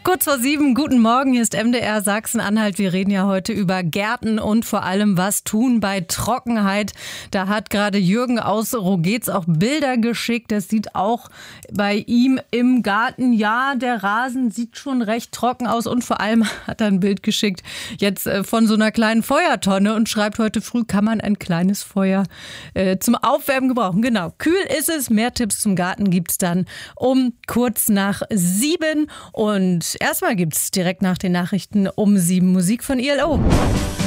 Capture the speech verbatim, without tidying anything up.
Kurz vor sieben, guten Morgen, hier ist M D R Sachsen-Anhalt. Wir reden ja heute über Gärten und vor allem, was tun bei Trockenheit. Da hat gerade Jürgen aus Rogetz auch Bilder geschickt. Das sieht auch bei ihm im Garten, ja, der Rasen sieht schon recht trocken aus und vor allem hat er ein Bild geschickt jetzt von so einer kleinen Feuertonne und schreibt, heute früh kann man ein kleines Feuer äh, zum Aufwärmen gebrauchen. Genau, kühl ist es. Mehr Tipps zum Garten gibt's dann um kurz nach sieben und erstmal gibt es direkt nach den Nachrichten um sieben Musik von I L O.